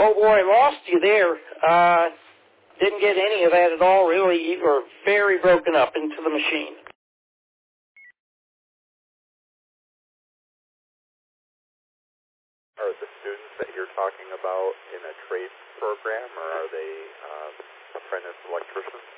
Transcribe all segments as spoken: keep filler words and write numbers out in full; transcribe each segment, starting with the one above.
Oh, boy, lost you there. Uh, didn't get any of that at all, really. You were very broken up into the machine. Are the students that you're talking about in a trade program, or are they uh, apprentice electricians?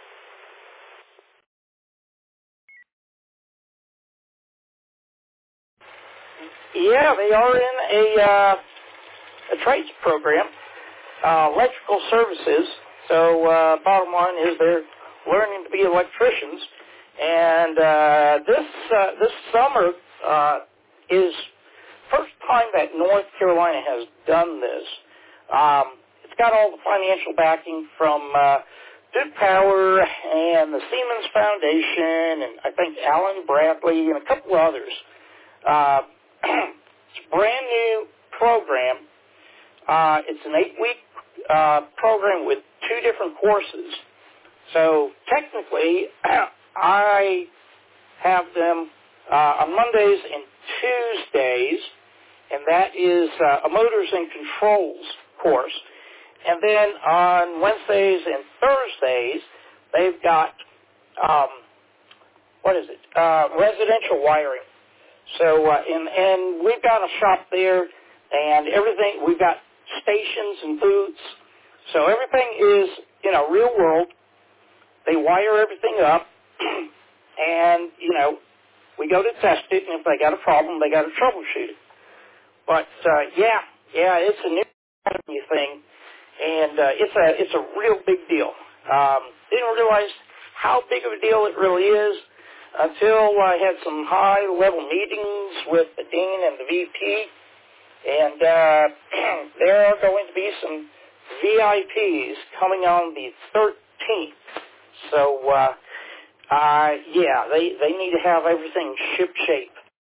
Yeah, they are in a, uh, a trades program, uh, electrical services. So uh, bottom line is they're learning to be electricians. And uh, this uh, this summer uh, is first time that North Carolina has done this. Um, it's got all the financial backing from uh, Duke Power and the Siemens Foundation, and I think Allen Bradley and a couple others. Uh, it's a brand new program. Uh, it's an eight-week uh, program with two different courses. So technically, I have them uh, on Mondays and Tuesdays, and that is uh, a motors and controls course. And then on Wednesdays and Thursdays, they've got, um, what is it, uh, residential wiring. So, uh, and, and we've got a shop there, and everything, we've got stations and booths. So everything is, you know, real world. They wire everything up, and, you know, we go to test it, and if they got a problem, they got to troubleshoot it. But, uh, yeah, yeah, it's a new thing, and uh, it's a it's a real big deal. Um, didn't realize how big of a deal it really is until I had some high-level meetings with the dean and the V P, and uh, there are going to be some V I Ps coming on the thirteenth. So, uh, uh, yeah, they, they need to have everything ship-shape.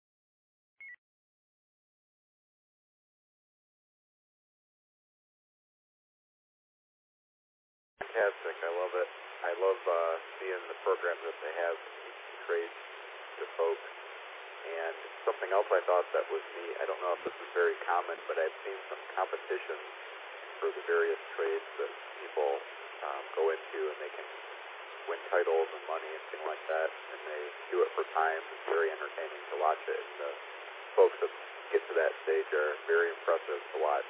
Fantastic. I love it. I love uh, seeing the program that they have trades to folks. And something else I thought that was neat, I don't know if this is very common, but I've seen some competitions for the various trades that people um, go into, and they can win titles and money and things like that, and they do it for time. It's very entertaining to watch it, and the folks that get to that stage are very impressive to watch.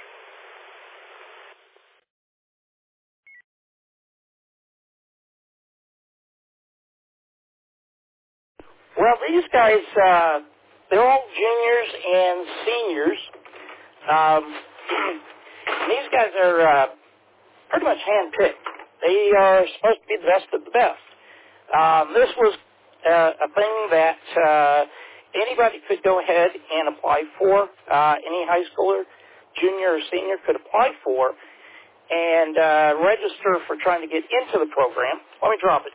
Well, these guys, uh, they're all juniors and seniors. Um, these guys are uh, pretty much hand-picked. They are supposed to be the best of the best. Um, this was uh, a thing that uh, anybody could go ahead and apply for. Uh, any high schooler, junior or senior could apply for and uh, register for trying to get into the program. Let me drop it.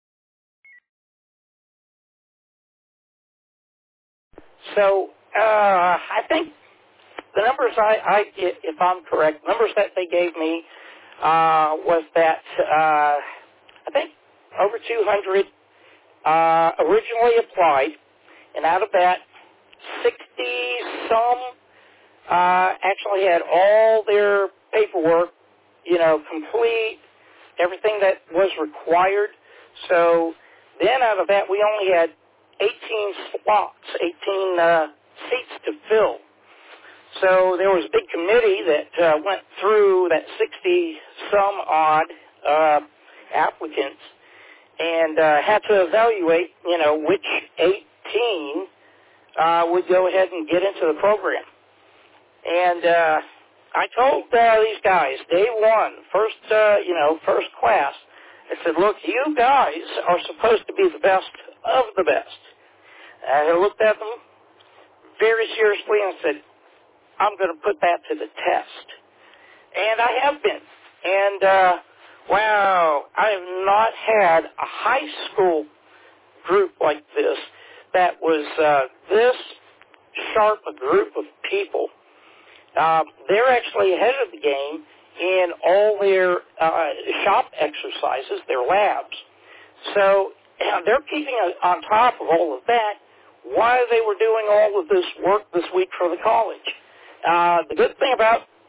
So uh, I think the numbers I, I, if I'm correct, numbers that they gave me uh, was that uh, I think over two hundred uh, originally applied, and out of that, sixty some uh, actually had all their paperwork, you know, complete, everything that was required. So then out of that, we only had eighteen slots, eighteen uh, seats to fill. So there was a big committee that uh, went through that sixty-some odd uh, applicants and uh, had to evaluate, you know, which eighteen uh, would go ahead and get into the program. And uh, I told uh, these guys, day one, first, uh, you know, first class, I said, look, you guys are supposed to be the best of the best. And I looked at them very seriously and said, I'm going to put that to the test. And I have been. And, uh, wow, I have not had a high school group like this that was uh, this sharp a group of people. Um, they're actually ahead of the game in all their uh, shop exercises, their labs. So they're keeping on top of all of that while they were doing all of this work this week for the college. Uh, the good thing about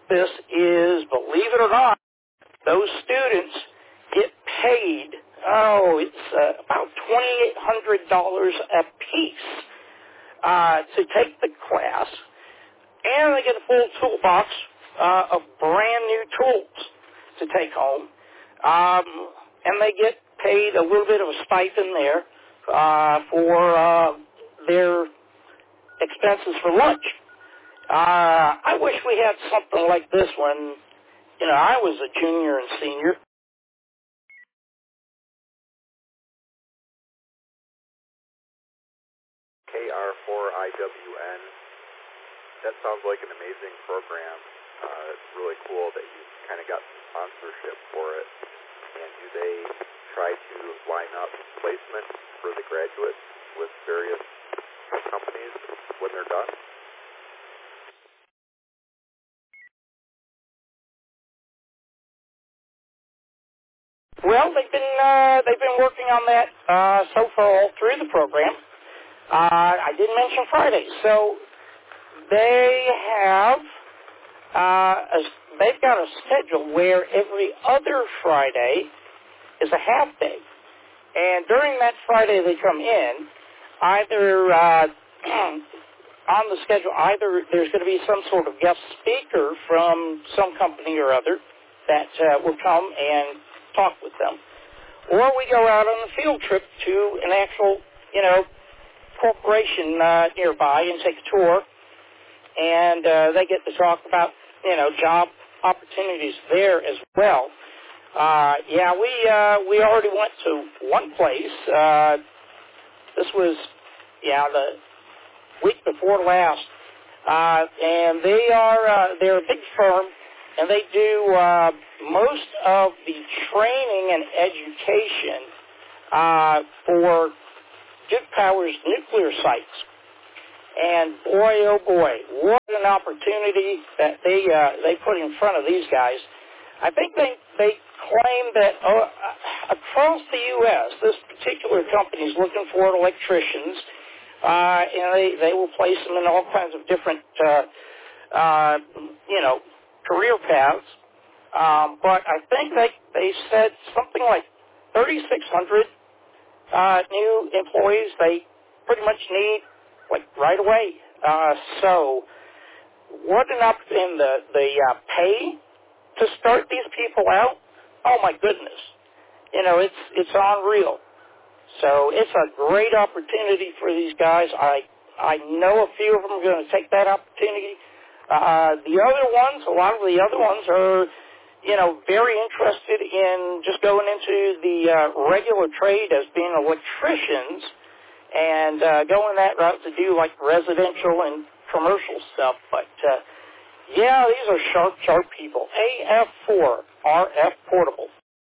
this is, believe it or not, those students get paid, oh, it's uh, about twenty-eight hundred dollars a piece uh, to take the class, and they get a full toolbox uh, of brand new tools to take home, um, and they get paid a little bit of a stipend there uh, for uh, their expenses for lunch. Uh, I wish we had something like this when, you know, I was a junior and senior. K R four I W N, that sounds like an amazing program. Uh, it's really cool that you kind of got some sponsorship for it. And do they try to line up placement for the graduates with various companies when they're done? Well, they've been uh, they've been working on that uh, so far all through the program. Uh, I didn't mention Fridays, so they have uh, a, they've got a schedule where every other Friday is a half day, and during that Friday they come in. Either uh, on the schedule, either there's going to be some sort of guest speaker from some company or other that uh, will come and talk with them, or we go out on a field trip to an actual, you know, corporation uh, nearby and take a tour, and uh, they get to talk about, you know, job opportunities there as well. Uh, yeah, we uh, we already went to one place. Uh, this was, yeah, the week before last, uh, and they are uh, they're a big firm, and they do uh, most of the training and education uh, for Duke Power's nuclear sites. And boy, oh boy, what an opportunity that they uh, they put in front of these guys. I think they they claim that uh, across the U S, this particular company is looking for electricians, uh, and they, they will place them in all kinds of different, uh, uh, you know, career paths. Um, but I think they they said something like thirty-six hundred uh, new employees they pretty much need, like, right away. Uh, so what an up in the the uh, pay to start these people out. Oh my goodness, you know, it's it's unreal. So it's a great opportunity for these guys. I I know a few of them are going to take that opportunity. Uh, the other ones, a lot of the other ones are, you know, very interested in just going into the uh, regular trade as being electricians and uh, going that route to do like residential and commercial stuff. But uh, yeah, these are sharp, sharp people. A F four R F Portable.